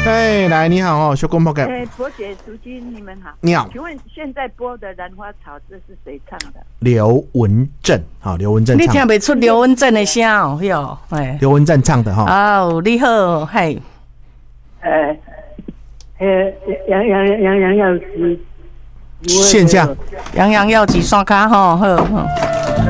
哎，来，你好哦，小公婆哥。 伯姐、淑君，你们好。 你好， 请问现在播的《兰花草》这是谁唱的？ 刘文正，好，刘文正唱的。 你听不出刘文正的声哦，哟，哎， 刘文正唱的哈。 哦，你好，嘿。 杨耀是现象， 洋洋要几刷卡吼，好。